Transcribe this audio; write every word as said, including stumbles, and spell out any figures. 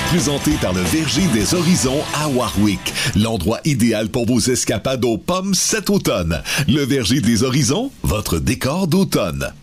présenté par le Verger des Horizons à Warwick. L'endroit idéal pour vos escapades aux pommes cet automne. Le Verger des Horizons, votre décor d'automne.